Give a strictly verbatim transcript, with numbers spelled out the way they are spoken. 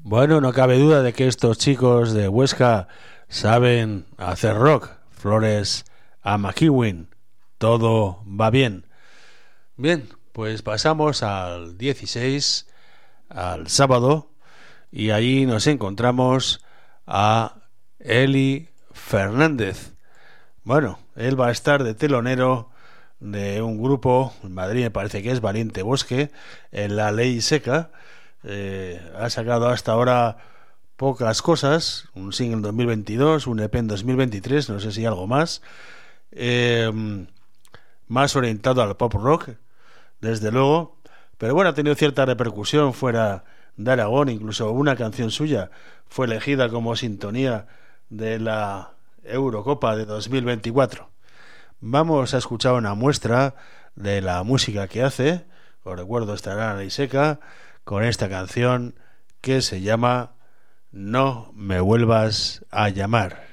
Bueno, no cabe duda de que estos chicos de Huesca saben hacer rock. Flores a McEwen, todo va bien. Bien, pues pasamos al dieciséis, al sábado, y allí nos encontramos a Eli Fernández. Bueno, él va a estar de telonero de un grupo, en Madrid me parece que es Valiente Bosque, en La Ley Seca. Eh, ha sacado hasta ahora pocas cosas, un single en dos mil veintidós, un E P en dos mil veintitrés, no sé si algo más, eh, más orientado al pop rock, desde luego, pero bueno, ha tenido cierta repercusión fuera de Aragón. Incluso una canción suya fue elegida como sintonía de la Eurocopa de dos mil veinticuatro. Vamos a escuchar una muestra de la música que hace. Os recuerdo, estará en La Ley Seca con esta canción que se llama No me vuelvas a llamar.